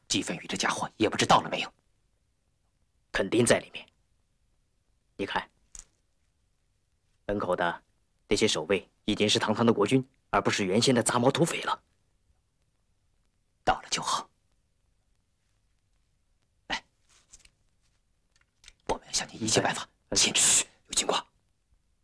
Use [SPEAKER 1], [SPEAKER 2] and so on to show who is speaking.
[SPEAKER 1] 季奋宇这家伙也不知到了没有。
[SPEAKER 2] 肯定在里面。你看，门口的那些守卫已经是堂堂的国君，而不是原先的杂毛土匪了。
[SPEAKER 1] 到了就好。来，我们要想尽一切办法牵制。